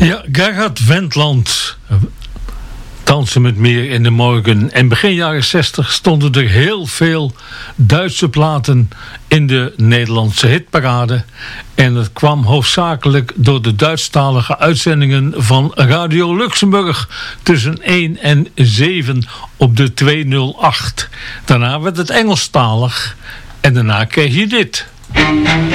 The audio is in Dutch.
Ja, Gerhard Wendland. Dansen met meer in de morgen. En begin jaren 60 stonden er heel veel Duitse platen in de Nederlandse hitparade. En dat kwam hoofdzakelijk door de Duitsstalige uitzendingen van Radio Luxemburg tussen 1 en 7 op de 208. Daarna werd het Engelstalig en daarna kreeg je dit.